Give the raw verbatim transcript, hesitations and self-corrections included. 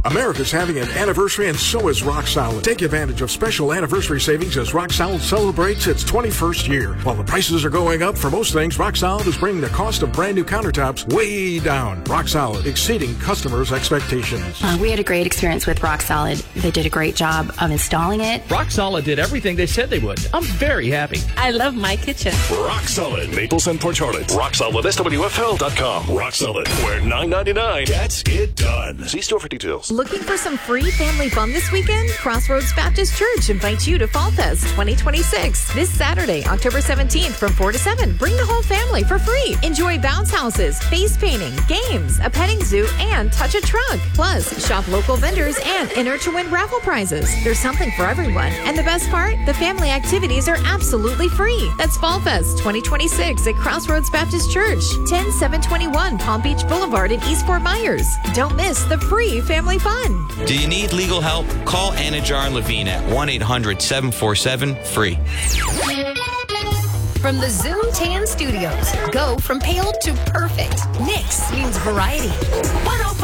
America's having an anniversary and so is Rock Solid. Take advantage of special anniversary savings as Rock Solid celebrates its twenty-first year. While the prices are going up for most things, Rock Solid is bringing the cost of brand new countertops way down. Rock Solid, exceeding customers' expectations. Uh, we had a great experience with Rock Solid. They did a great job of installing it. Rock Solid did everything they said they would. I'm very happy. I love my kitchen. Rock Solid, Maples and Port Charlotte. Rock Solid, S W F L dot com. Rock Solid, where nine ninety-nine gets it done. See store for details. Looking for some free family fun this weekend? Crossroads Baptist Church invites you to Fall Fest twenty twenty-six. This Saturday, October seventeenth from four to seven. Bring the whole family for free. Enjoy bounce houses, face painting, games, a petting zoo, and touch a truck. Plus, shop local vendors and enter to win raffle prizes. There's something for everyone. And the best part, the family activities are absolutely free. That's Fall Fest twenty twenty-six at Crossroads Baptist Church, ten seven twenty-one Palm Beach Boulevard in East Fort Myers. Don't miss the free family fun. Do you need legal help? Call Anajar and Levine at one eight hundred seven four seven free. From the Zoom Tan Studios, go from pale to perfect. Nix means variety.